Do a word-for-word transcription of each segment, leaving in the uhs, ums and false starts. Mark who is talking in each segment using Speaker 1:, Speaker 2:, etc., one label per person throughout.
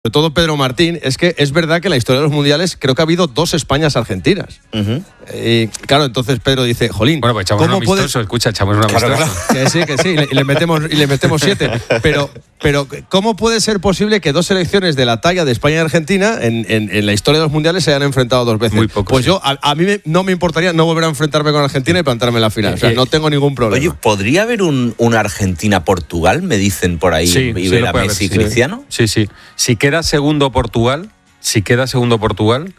Speaker 1: sobre todo Pedro Martín, es que es verdad que en la historia de los mundiales creo que ha habido dos Españas argentinas. Uh-huh. Y claro, entonces Pedro dice, jolín,
Speaker 2: bueno, pues echamos un amistoso, puede... escucha, echamos un amistoso.
Speaker 1: Claro, claro. Que sí, que sí, y le metemos, y le metemos siete. Pero, pero ¿cómo puede ser posible que dos selecciones de la talla de España y Argentina en, en, en la historia de los mundiales se hayan enfrentado dos veces?
Speaker 2: Muy poco,
Speaker 1: pues
Speaker 2: sí.
Speaker 1: yo, a, a mí me, no me importaría no volver a enfrentarme con Argentina y plantarme en la final. O sea, no tengo ningún problema.
Speaker 3: Oye, ¿podría haber un, una Argentina-Portugal? Me dicen por ahí,
Speaker 2: sí,
Speaker 3: y
Speaker 2: sí,
Speaker 3: ver a Messi y
Speaker 2: sí.
Speaker 3: Cristiano.
Speaker 2: Sí, sí. Si queda segundo Portugal, si queda segundo Portugal,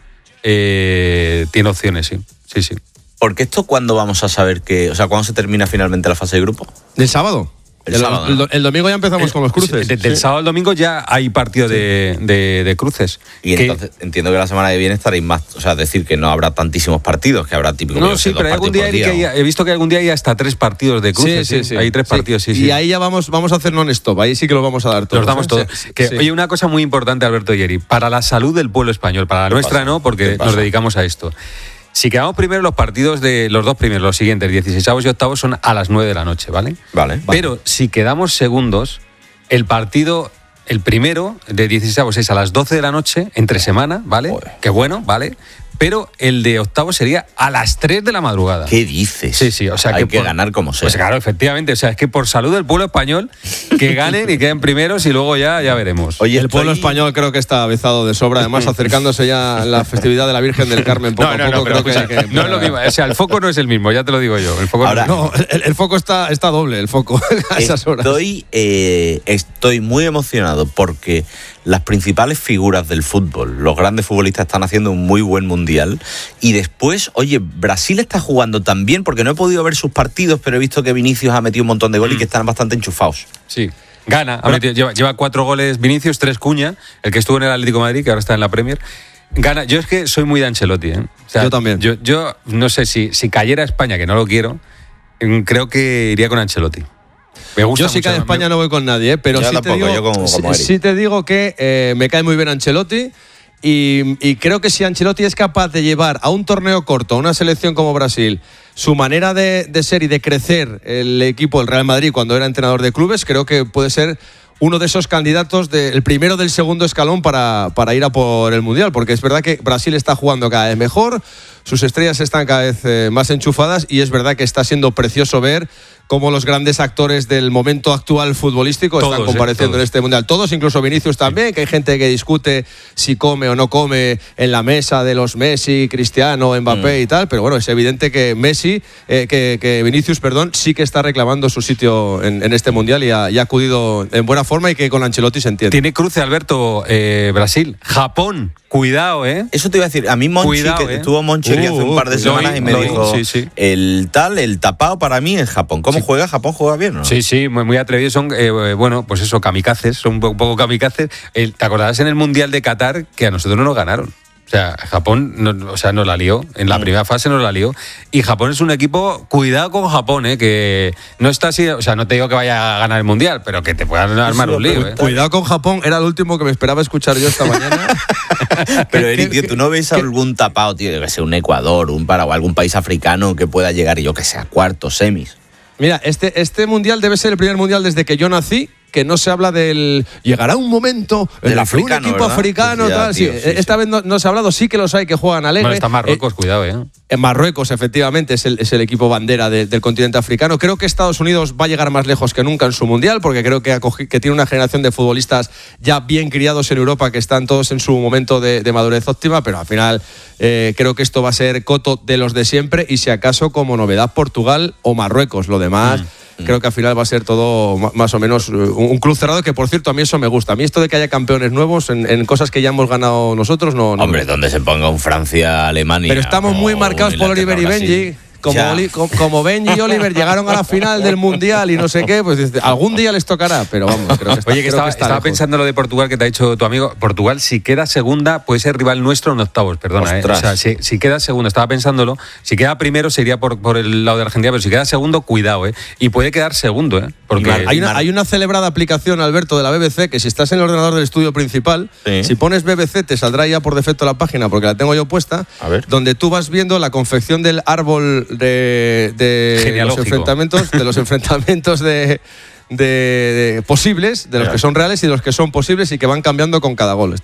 Speaker 2: eh, tiene opciones, sí. Sí, sí.
Speaker 3: Porque esto, ¿cuándo vamos a saber que, o sea, cuándo se termina finalmente la fase de grupo?
Speaker 1: ¿El sábado?
Speaker 3: El,
Speaker 1: el,
Speaker 3: sábado,
Speaker 1: el,
Speaker 3: ¿no?
Speaker 1: el domingo ya empezamos
Speaker 2: el,
Speaker 1: con los cruces.
Speaker 2: Desde el
Speaker 1: sí.
Speaker 2: sábado al domingo ya hay partido sí. de, de, de cruces.
Speaker 3: Y
Speaker 2: que,
Speaker 3: entonces entiendo que la semana que viene estaréis más, o sea, decir que no habrá tantísimos partidos, que habrá típico.
Speaker 2: No, sí, pero hay algún día, día que hay, he visto que algún día hay hasta tres partidos de cruces. Sí, sí, sí. Hay tres sí. partidos, sí, sí.
Speaker 1: Y ahí ya vamos, vamos a hacer non-stop, ahí sí que lo vamos a dar todos.
Speaker 2: Los damos todos. Sí, que, sí. Oye, una cosa muy importante, Alberto Yeri, para la salud del pueblo español, para la nuestra pasa? no, porque nos dedicamos a esto. Si quedamos primero, los partidos de los dos primeros, los siguientes, dieciseisavos y octavos, son a las nueve de la noche, ¿vale?
Speaker 3: Vale.
Speaker 2: Pero
Speaker 3: vale.
Speaker 2: si quedamos segundos, el partido, el primero de dieciseisavos es a las doce de la noche, entre semana, ¿vale? Joder. Qué bueno, ¿vale? Pero el de octavos sería a las tres de la madrugada.
Speaker 3: ¿Qué dices?
Speaker 2: Sí, sí, o sea
Speaker 3: hay
Speaker 2: que,
Speaker 3: que
Speaker 2: por,
Speaker 3: ganar como sea.
Speaker 2: Pues claro, efectivamente, o sea, es que por salud del pueblo español, que ganen y queden primeros y luego ya, ya veremos.
Speaker 1: Oye, el estoy... pueblo español creo que está avezado de sobra, además acercándose ya a la festividad de la Virgen del Carmen poco
Speaker 2: no, no,
Speaker 1: a poco.
Speaker 2: No,
Speaker 1: creo
Speaker 2: pero,
Speaker 1: que,
Speaker 2: que,
Speaker 1: que,
Speaker 2: no es lo mismo, o sea, el foco no es el mismo, ya te lo digo yo. El foco
Speaker 3: Ahora,
Speaker 2: no,
Speaker 1: no el, el foco está, está doble, el foco a esas horas.
Speaker 3: Estoy, eh, estoy muy emocionado porque las principales figuras del fútbol, los grandes futbolistas están haciendo un muy buen mundial y después, oye, Brasil está jugando tan bien porque no he podido ver sus partidos, pero he visto que Vinicius ha metido un montón de goles mm. y que están bastante enchufados.
Speaker 2: Sí. Gana, ha metido, lleva, lleva cuatro goles Vinicius, tres Cuña, el que estuvo en el Atlético de Madrid, que ahora está en la Premier. Gana, yo es que soy muy de Ancelotti, ¿eh? O sea,
Speaker 1: yo también.
Speaker 2: Yo, yo no sé si, si cayera España, que no lo quiero, creo que iría con Ancelotti. Me gusta
Speaker 1: yo sí que de España no voy con nadie, ¿eh? pero sí,
Speaker 3: tampoco,
Speaker 1: te digo,
Speaker 3: yo como, como
Speaker 1: sí, sí te digo que eh, me cae muy bien Ancelotti y, y creo que si Ancelotti es capaz de llevar a un torneo corto, a una selección como Brasil, su manera de, de ser y de crecer el equipo del Real Madrid cuando era entrenador de clubes, creo que puede ser uno de esos candidatos, de, el primero del segundo escalón para, para ir a por el Mundial, porque es verdad que Brasil está jugando cada vez mejor, sus estrellas están cada vez eh, más enchufadas y es verdad que está siendo precioso ver cómo los grandes actores del momento actual futbolístico todos, están compareciendo eh, en este Mundial. Todos, incluso Vinicius también, que hay gente que discute si come o no come en la mesa de los Messi, Cristiano, Mbappé mm. y tal, pero bueno, es evidente que Messi, eh, que, que Vinicius, perdón, sí que está reclamando su sitio en, en este Mundial y ha, y ha acudido en buena forma y que con Ancelotti se entiende.
Speaker 2: Tiene cruce, Alberto, eh, Brasil, Japón. Cuidado, ¿eh?
Speaker 3: Eso te iba a decir. A mí Monchi,
Speaker 2: Cuidado,
Speaker 3: que
Speaker 2: ¿eh?
Speaker 3: estuvo Monchi
Speaker 2: uh,
Speaker 3: hace un par de semanas
Speaker 2: uh,
Speaker 3: y me
Speaker 2: lo,
Speaker 3: dijo
Speaker 2: sí, sí.
Speaker 3: el tal, el tapado para mí en Japón. ¿Cómo sí. juega Japón? ¿Juega bien o no?
Speaker 2: Sí, sí, muy, muy atrevidos. Son, eh, bueno, pues eso, kamikazes, son un poco, un poco kamikazes. El, ¿Te acordabas en el Mundial de Qatar que a nosotros no nos ganaron? O sea, Japón no, o sea, nos la lió. En la mm. primera fase nos la lió. Y Japón es un equipo, cuidado con Japón, ¿eh? Que no está así, o sea, no te digo que vaya a ganar el Mundial, pero que te puedan armar un lío, ¿eh?
Speaker 1: Cuidado con Japón, era el último que me esperaba escuchar yo esta mañana.
Speaker 3: Pero Eric, tío, ¿tú no ves
Speaker 1: ¿qué?
Speaker 3: algún tapado, tío, que sea un Ecuador, un Paraguay, algún país africano que pueda llegar, yo que sé, a cuartos, semis?
Speaker 1: Mira, este, este Mundial debe ser el primer Mundial desde que yo nací que no se habla del... Llegará un momento en el que un equipo ¿verdad? africano...
Speaker 3: Ya,
Speaker 1: tal,
Speaker 3: tío,
Speaker 1: sí,
Speaker 3: sí,
Speaker 1: esta
Speaker 3: sí.
Speaker 1: vez no, no se ha hablado, sí que los hay que juegan alegre.
Speaker 2: Bueno, está Marruecos,
Speaker 1: eh,
Speaker 2: cuidado, ¿eh?
Speaker 1: En Marruecos, efectivamente, es el, es el equipo bandera de, del continente africano. Creo que Estados Unidos va a llegar más lejos que nunca en su Mundial, porque creo que, acogi, que tiene una generación de futbolistas ya bien criados en Europa, que están todos en su momento de, de madurez óptima, pero al final eh, creo que esto va a ser coto de los de siempre y si acaso como novedad Portugal o Marruecos. Lo demás... Mm. Creo que al final va a ser todo más o menos un club cerrado, que por cierto a mí eso me gusta. A mí esto de que haya campeones nuevos en, en cosas que ya hemos ganado nosotros no... no
Speaker 3: Hombre,
Speaker 1: me...
Speaker 3: donde se ponga un Francia-Alemania.
Speaker 1: Pero estamos muy marcados por Oliver y Benji. Como, Oli, como, como Benji y Oliver llegaron a la final del Mundial y no sé qué, pues algún día les tocará, pero vamos, creo que está,
Speaker 2: Oye, que
Speaker 1: creo
Speaker 2: estaba,
Speaker 1: que está
Speaker 2: estaba pensando lo de Portugal que te ha dicho tu amigo. Portugal, si queda segunda, puede ser rival nuestro en octavos, perdona. ¿eh? O sea, si, si queda segundo, estaba pensándolo, si queda primero sería por, por el lado de Argentina, pero si queda segundo, cuidado, ¿eh? Y puede quedar segundo, ¿eh? Porque
Speaker 1: hay una, hay una celebrada aplicación, Alberto, de la B B C, que si estás en el ordenador del estudio principal, sí. si pones B B C te saldrá ya por defecto la página, porque la tengo yo puesta,
Speaker 3: a ver.
Speaker 1: donde tú vas viendo la confección del árbol de... de los enfrentamientos de los enfrentamientos de de, de posibles, de los que son reales y de los que son posibles y que van cambiando con cada gol.